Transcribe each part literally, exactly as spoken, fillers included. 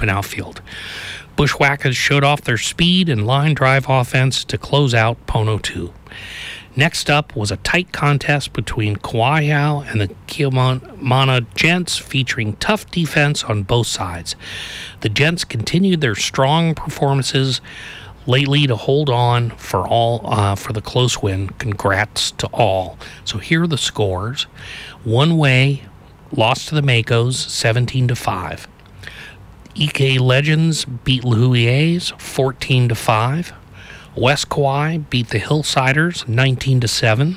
open outfield. Bushwhackers showed off their speed and line drive offense to close out Pono two. Next up was a tight contest between Kawaiau and the Kiamana Gents, featuring tough defense on both sides. The Gents continued their strong performances lately to hold on for all uh, for the close win. Congrats to all. So here are the scores. One Way lost to the Makos seventeen to five. E K Legends beat Lahuiers fourteen to five. West Kauai beat the Hillsiders nineteen to seven.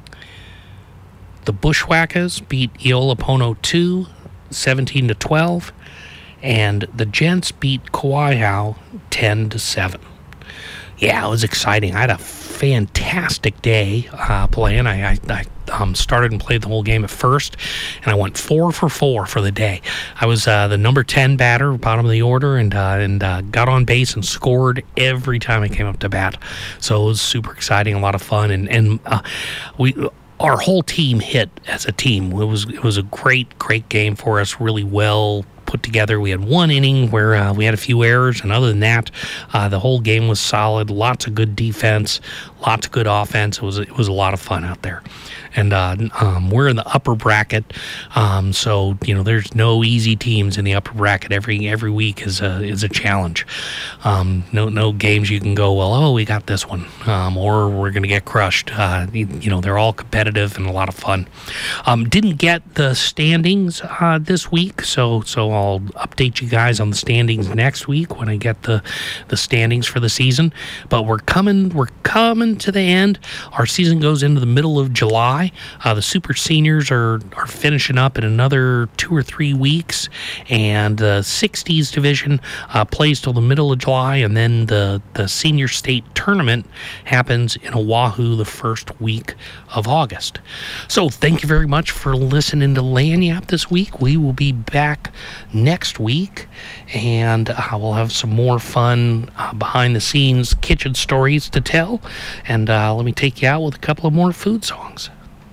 The Bushwhackers beat Iola Pono two seventeen to twelve, and the Gents beat Kawaiau ten to seven. Yeah, it was exciting. I had a fantastic day uh, playing. I, I, I um, started and played the whole game at first, and I went four for four for the day. I was uh, the number ten batter, bottom of the order, and uh, and uh, got on base and scored every time I came up to bat. So it was super exciting, a lot of fun, and and uh, we. Our whole team hit as a team. It was it was a great, great game for us, really well put together. We had one inning where uh, we had a few errors, and other than that, uh, the whole game was solid. Lots of good defense, lots of good offense. It was it was a lot of fun out there. And uh, um, we're in the upper bracket, um, so you know there's no easy teams in the upper bracket. Every every week is a is a challenge. Um, no no games you can go, well, oh, we got this one, um, or we're going to get crushed. Uh, you, you know they're all competitive and a lot of fun. Um, didn't get the standings uh, this week, so so I'll update you guys on the standings next week when I get the the standings for the season. But we're coming we're coming to the end. Our season goes into the middle of July. Uh, the super seniors are, are finishing up in another two or three weeks, and the sixties division uh, plays till the middle of July, and then the, the senior state tournament happens in Oahu the first week of August. So thank you very much for listening to Lagniappe this week. We will be back next week, and uh, we'll have some more fun uh, behind-the-scenes kitchen stories to tell, and uh, let me take you out with a couple of more food songs.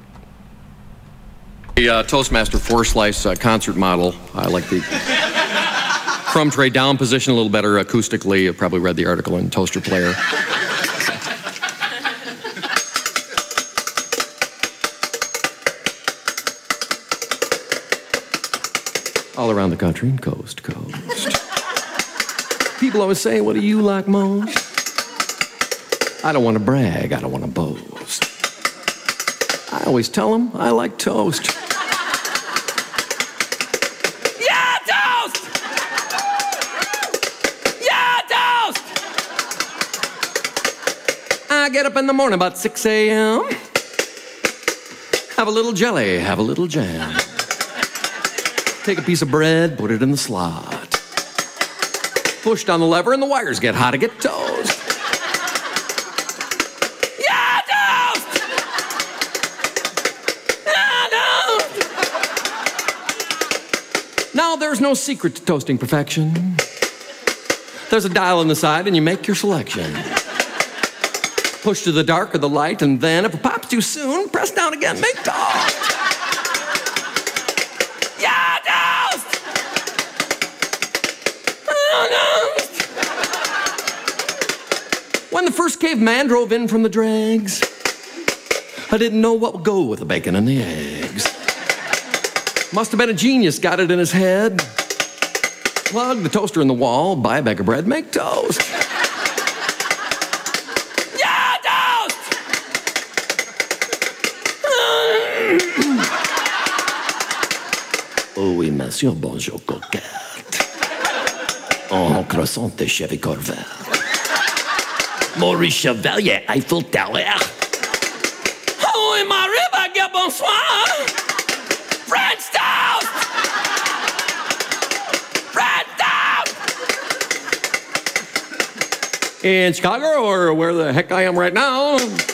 The uh, Toastmaster four slice uh, concert model. I like the crumb tray down position a little better acoustically. You probably read the article in Toaster Player. All around the country and coast to coast. People always say, what do you like most? I don't want to brag. I don't want to boast. I always tell them I like toast. Yeah, toast! Yeah, toast! I get up in the morning about six a.m. Have a little jelly, have a little jam. Take a piece of bread, put it in the slot. Push down the lever and the wires get hot to get toast. Yeah, toast! Yeah, toast! Now, there's no secret to toasting perfection. There's a dial on the side and you make your selection. Push to the dark or the light, and then if it pops too soon, press down again, make toast. Yeah, toast! Oh, toast! When the first caveman drove in from the dregs, I didn't know what would go with the bacon and the eggs. Must have been a genius, got it in his head. Plug the toaster in the wall, buy a bag of bread, make toast. Yeah, toast! Oh oui, monsieur, bonjour, coquette. En croissant de Chevy Corvette. Maurice Chevalier, Eiffel Tower. Oh, et Marie, get bonsoir. French toast! French toast! In Chicago, or where the heck I am right now,